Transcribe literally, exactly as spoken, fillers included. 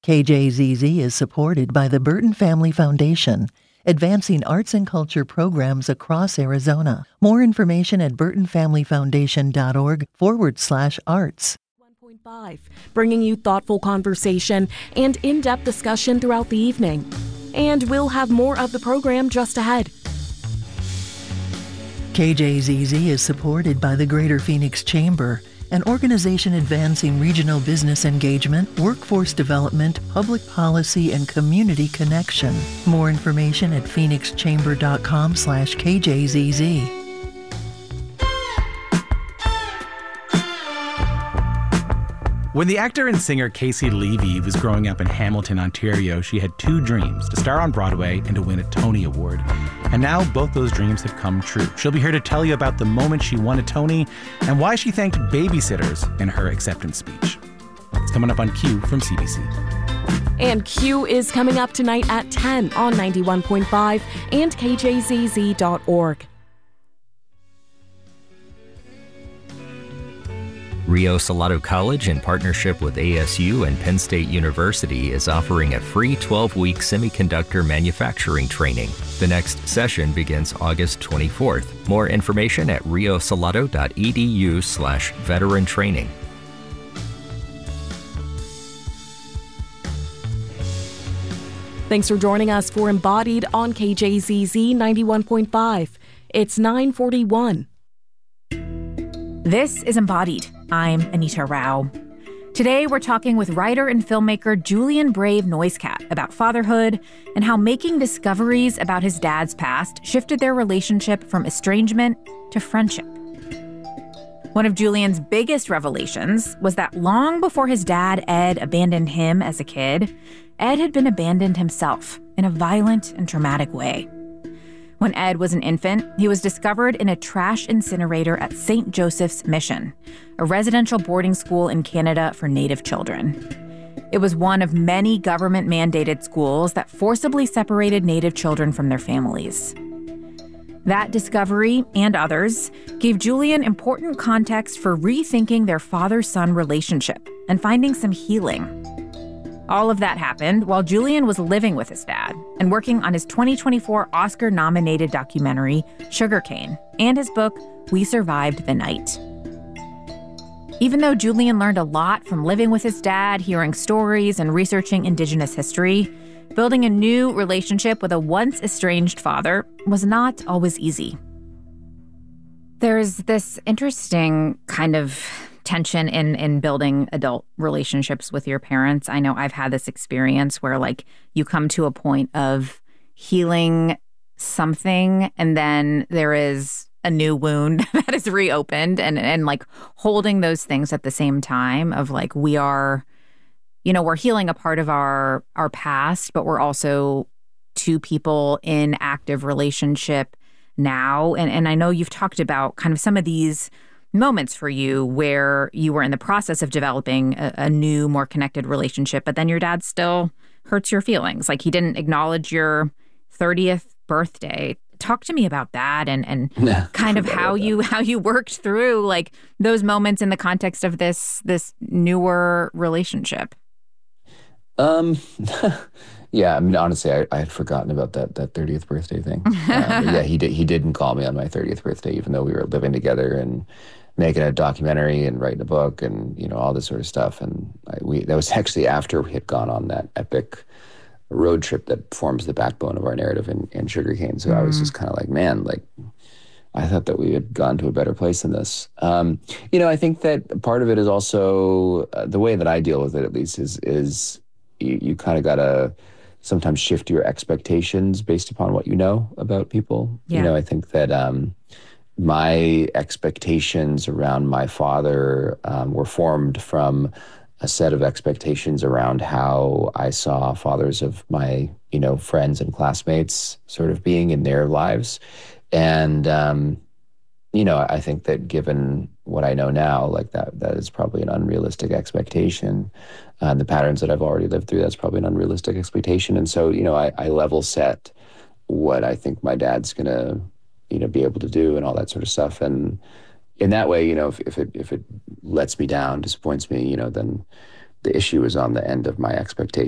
K J Z Z is supported by the Burton Family Foundation, advancing arts and culture programs across Arizona. More information at burtonfamilyfoundation.org forward slash arts. one point five, bringing you thoughtful conversation and in-depth discussion throughout the evening. And we'll have more of the program just ahead. K J Z Z is supported by the Greater Phoenix Chamber, an organization advancing regional business engagement, workforce development, public policy, and community connection. More information at phoenixchamber.com slash KJZZ. When the actor and singer Casey Levy was growing up in Hamilton, Ontario, she had two dreams: to star on Broadway and to win a Tony Award. And now both those dreams have come true. She'll be here to tell you about the moment she won a Tony and why she thanked babysitters in her acceptance speech. It's coming up on Q from C B C. And Q is coming up tonight at ten on ninety-one point five and K J Z Z dot org. Rio Salado College, in partnership with A S U and Penn State University, is offering a free twelve-week semiconductor manufacturing training. The next session begins August twenty-fourth. More information at riosalado.edu slash veteran training. Thanks for joining us for Embodied on K J Z Z ninety-one point five. It's nine forty-one. This is Embodied. I'm Anita Rao. Today, we're talking with writer and filmmaker Julian Brave Noisecat about fatherhood and how making discoveries about his dad's past shifted their relationship from estrangement to friendship. One of Julian's biggest revelations was that long before his dad, Ed, abandoned him as a kid, Ed had been abandoned himself in a violent and traumatic way. When Ed was an infant, he was discovered in a trash incinerator at Saint Joseph's Mission, a residential boarding school in Canada for Native children. It was one of many government-mandated schools that forcibly separated Native children from their families. That discovery, and others, gave Julian important context for rethinking their father-son relationship and finding some healing. All of that happened while Julian was living with his dad and working on his twenty twenty-four Oscar-nominated documentary, Sugarcane, and his book, We Survived the Night. Even though Julian learned a lot from living with his dad, hearing stories, and researching Indigenous history, building a new relationship with a once estranged father was not always easy. There's this interesting kind of tension in in building adult relationships with your parents. I know I've had this experience where, like, you come to a point of healing something and then there is a new wound that is reopened, and and like holding those things at the same time of, like, we are, you know, we're healing a part of our our past, but we're also two people in active relationship now. And and I know you've talked about kind of some of these moments for you where you were in the process of developing a, a new, more connected relationship, but then your dad still hurts your feelings. Like, he didn't acknowledge your thirtieth birthday. Talk to me about that and and Yeah, kind of how you how you worked through, like, those moments in the context of this this newer relationship. Um, yeah, I mean, honestly, I, I had forgotten about that that thirtieth birthday thing. Uh, but yeah, he did. He didn't call me on my thirtieth birthday, even though we were living together and making a documentary and writing a book and, you know, all this sort of stuff. And I, we that was actually after we had gone on that epic road trip that forms the backbone of our narrative in, in Sugarcane. So mm. I was just kind of like, man, like, I thought that we had gone to a better place than this. Um, you know, I think that part of it is also uh, the way that I deal with it, at least, is is you, you kind of got to sometimes shift your expectations based upon what you know about people. Yeah. You know, I think that um, my expectations around my father um, were formed from a set of expectations around how I saw fathers of my, you know, friends and classmates sort of being in their lives. And, um, you know, I think that given what I know now, like that, that is probably an unrealistic expectation. Uh, the patterns that I've already lived through, that's probably an unrealistic expectation. And so, you know, I, I level set what I think my dad's going to, you know, be able to do and all that sort of stuff. And in that way, you know, if, if it if it lets me down, disappoints me, you know, then the issue is on the end of my expectation.